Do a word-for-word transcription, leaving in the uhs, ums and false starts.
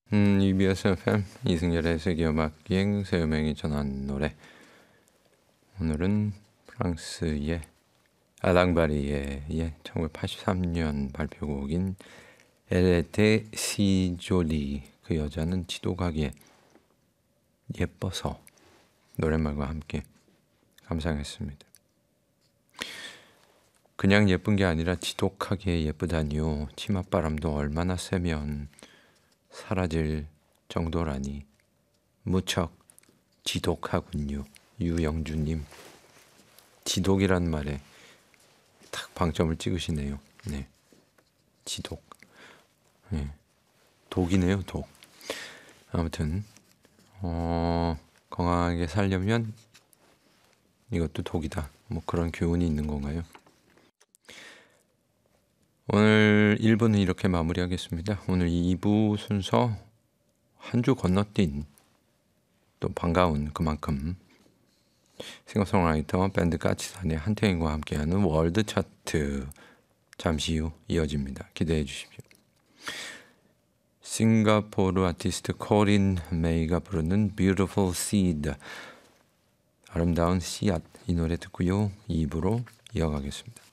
음, 이비에스 에프엠 이승열의 세계음악기행 세음행이 전한 노래. 오늘은 프랑스의 알랑바리의 천구백팔십삼 년 발표곡인 엘에테 시조리, 그 여자는 지독하게 예뻐서 노랫말과 함께 감상했습니다. 그냥 예쁜 게 아니라 지독하게 예쁘다니요. 치맛바람도 얼마나 세면 사라질 정도라니 무척 지독하군요. 유영주님, 지독이란 말에 딱 방점을 찍으시네요. 네, 지독. 네, 독이네요, 독. 아무튼 어, 건강하게 살려면 이것도 독이다, 뭐 그런 교훈이 있는 건가요? 오늘 일 부는 이렇게 마무리하겠습니다. 오늘 이 부 순서 한 주 건너뛴 또 반가운 그만큼 싱어송라이터 밴드 까치산의 한태인과 함께하는 월드 차트 잠시 후 이어집니다. 기대해 주십시오. 싱가포르 아티스트 코린 메이가 부르는 Beautiful Seed, 아름다운 씨앗, 이 노래 듣고요. 이 부로 이어가겠습니다.